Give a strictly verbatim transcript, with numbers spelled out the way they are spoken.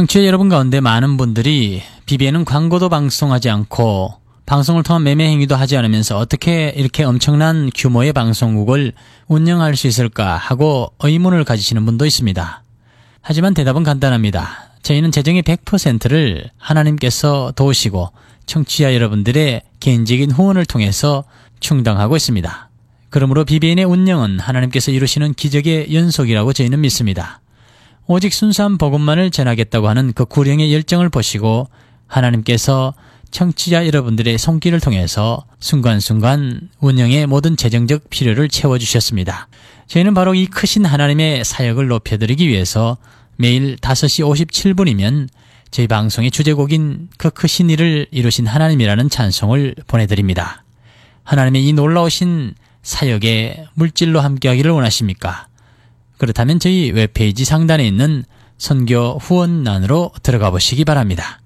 청취자 여러분 가운데 많은 분들이 비비에는 광고도 방송하지 않고 방송을 통한 매매 행위도 하지 않으면서 어떻게 이렇게 엄청난 규모의 방송국을 운영할 수 있을까 하고 의문을 가지시는 분도 있습니다. 하지만 대답은 간단합니다. 저희는 재정의 백 퍼센트를 하나님께서 도우시고 청취자 여러분들의 개인적인 후원을 통해서 충당하고 있습니다. 그러므로 비비엔의 운영은 하나님께서 이루시는 기적의 연속이라고 저희는 믿습니다. 오직 순수한 복음만을 전하겠다고 하는 그 구령의 열정을 보시고 하나님께서 청취자 여러분들의 손길을 통해서 순간순간 운영의 모든 재정적 필요를 채워주셨습니다. 저희는 바로 이 크신 하나님의 사역을 높여드리기 위해서 매일 다섯 시 오십칠 분이면 저희 방송의 주제곡인 그 크신 일을 이루신 하나님이라는 찬송을 보내드립니다. 하나님의 이 놀라우신 사역에 물질로 함께하기를 원하십니까? 그렇다면 저희 웹페이지 상단에 있는 선교 후원란으로 들어가 보시기 바랍니다.